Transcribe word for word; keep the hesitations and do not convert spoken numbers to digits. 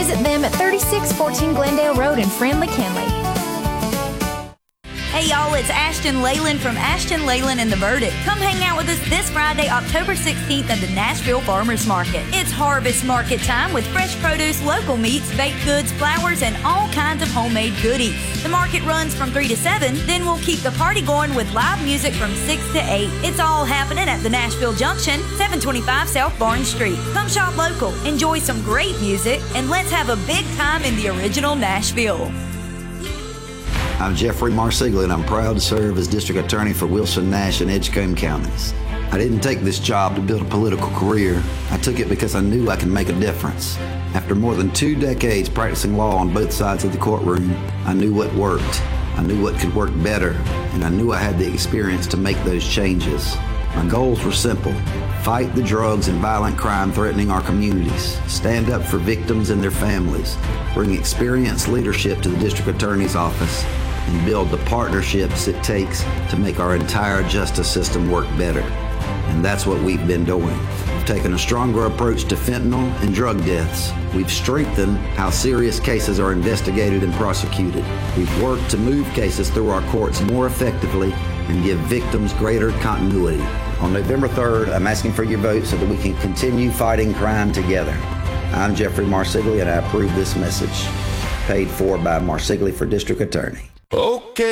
Visit them at thirty-six fourteen Glendale Road in Friendly, Kenley. Hey y'all, it's Ashton Leyland from Ashton Leyland and the Verdict. Come hang out with us this Friday, October sixteenth at the Nashville Farmers Market. It's harvest market time with fresh produce, local meats, baked goods, flowers, and all kinds of homemade goodies. The market runs from three to seven, then we'll keep the party going with live music from six to eight. It's all happening at the Nashville Junction, seven twenty-five South Barnes Street. Come shop local, enjoy some great music, and let's have a big time in the original Nashville. I'm Jeffrey Marsiglia, and I'm proud to serve as District Attorney for Wilson, Nash, and Edgecombe counties. I didn't take this job to build a political career. I took it because I knew I could make a difference. After more than two decades practicing law on both sides of the courtroom, I knew what worked. I knew what could work better, and I knew I had the experience to make those changes. My goals were simple: fight the drugs and violent crime threatening our communities, stand up for victims and their families, bring experienced leadership to the District Attorney's office, and build the partnerships it takes to make our entire justice system work better. And that's what we've been doing. We've taken a stronger approach to fentanyl and drug deaths. We've strengthened how serious cases are investigated and prosecuted. We've worked to move cases through our courts more effectively and give victims greater continuity. On November third, I'm asking for your vote so that we can continue fighting crime together. I'm Jeffrey Marsiglia, and I approve this message. Paid for by Marsiglia for District Attorney. Okay.